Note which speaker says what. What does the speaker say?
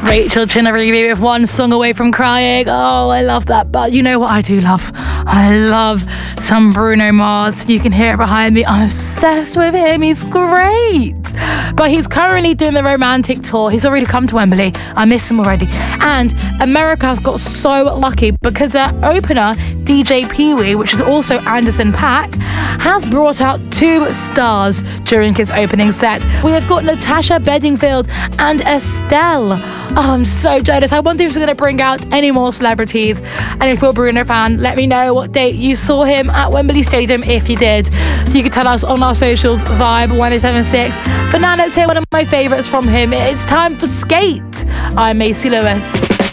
Speaker 1: Rachel Chinarivi with One Song Away from Crying. Oh, I love that. But you know what I do love? I love some Bruno Mars. You can hear it behind me. I'm obsessed with him. He's great. But he's currently doing the romantic tour. He's already come to Wembley. I miss him already. And America has got so lucky because their opener, DJ Pee-wee, which is also Anderson .Paak, has brought out 2 stars during his opening set. We have got Natasha Bedingfield and Estelle. Oh, I'm so jealous. I wonder if he's going to bring out any more celebrities. And if you're a Bruno fan, let me know what date you saw him at Wembley Stadium if you did. You can tell us on our socials, Vibe1076. For now, let's hear one of my favourites from him. It's time for Skate. I'm Macy Lewis.